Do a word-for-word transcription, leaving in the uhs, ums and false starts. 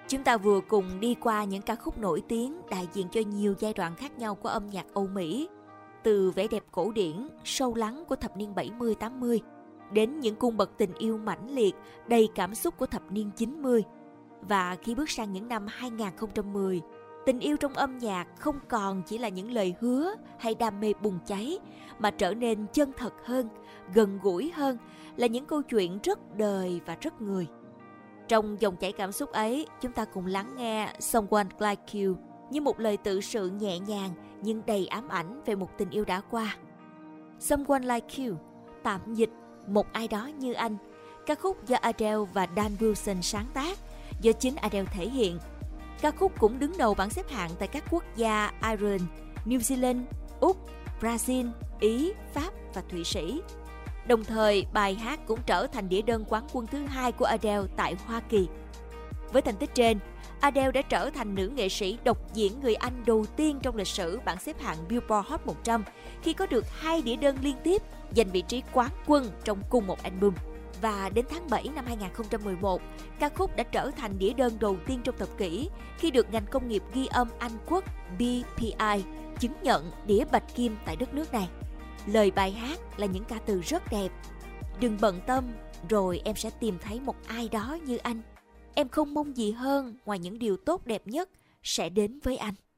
Chúng ta vừa cùng đi qua những ca khúc nổi tiếng đại diện cho nhiều giai đoạn khác nhau của âm nhạc Âu Mỹ, từ vẻ đẹp cổ điển, sâu lắng của thập niên bảy mươi tám mươi đến những cung bậc tình yêu mãnh liệt, đầy cảm xúc của thập niên chín mươi. Và khi bước sang những năm hai không một không, tình yêu trong âm nhạc không còn chỉ là những lời hứa hay đam mê bùng cháy, mà trở nên chân thật hơn, gần gũi hơn, là những câu chuyện rất đời và rất người. Trong dòng chảy cảm xúc ấy, chúng ta cùng lắng nghe Someone Like You như một lời tự sự nhẹ nhàng nhưng đầy ám ảnh về một tình yêu đã qua. Someone Like You, tạm dịch một ai đó như anh, ca khúc do Adele và Dan Wilson sáng tác, do chính Adele thể hiện. Ca khúc cũng đứng đầu bảng xếp hạng tại các quốc gia Ireland, New Zealand, Úc, Brazil, Ý, Pháp và Thụy Sĩ. Đồng thời, bài hát cũng trở thành đĩa đơn quán quân thứ hai của Adele tại Hoa Kỳ. Với thành tích trên, Adele đã trở thành nữ nghệ sĩ độc diễn người Anh đầu tiên trong lịch sử bảng xếp hạng Billboard Hot một trăm khi có được hai đĩa đơn liên tiếp giành vị trí quán quân trong cùng một album. Và đến tháng bảy năm hai không một một, ca khúc đã trở thành đĩa đơn đầu tiên trong thập kỷ khi được ngành công nghiệp ghi âm Anh Quốc B P I chứng nhận đĩa bạch kim tại đất nước này. Lời bài hát là những ca từ rất đẹp. Đừng bận tâm, rồi em sẽ tìm thấy một ai đó như anh. Em không mong gì hơn ngoài những điều tốt đẹp nhất sẽ đến với anh.